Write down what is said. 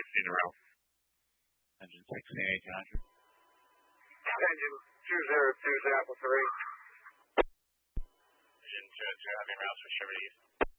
16 around. Engine 16, 1800. Engine 202, Apple 3. Engine 202, heavy routes for Sugar East.